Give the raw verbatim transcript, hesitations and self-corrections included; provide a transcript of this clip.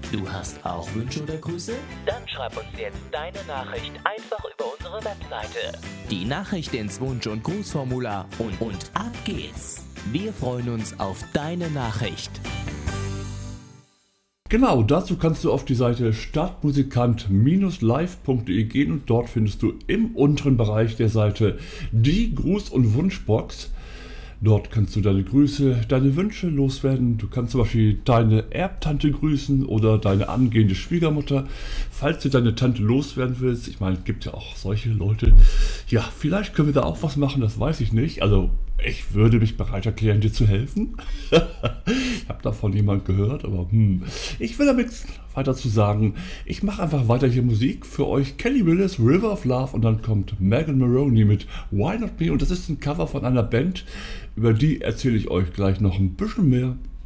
Du hast auch Wünsche oder Grüße? Dann schreib uns jetzt deine Nachricht einfach über unsere Webseite. Die Nachricht ins Wunsch- und Grußformular und, und ab geht's. Wir freuen uns auf deine Nachricht. Genau, dazu kannst du auf die Seite stadtmusikant Bindestrich live punkt de gehen und dort findest du im unteren Bereich der Seite die Gruß- und Wunschbox. Dort kannst du deine Grüße, deine Wünsche loswerden. Du kannst zum Beispiel deine Erbtante grüßen oder deine angehende Schwiegermutter, falls du deine Tante loswerden willst. Ich meine, es gibt ja auch solche Leute. Ja, vielleicht können wir da auch was machen, das weiß ich nicht. Also ich würde mich bereit erklären, dir zu helfen. Ich habe davon jemand gehört, aber hm, ich will damit weiter zu sagen. Ich mache einfach weiter hier Musik. Für euch Kelly Willis, River of Love, und dann kommt Megan Maroney mit Why Not Me, und das ist ein Cover von einer Band, über die erzähle ich euch gleich noch ein bisschen mehr.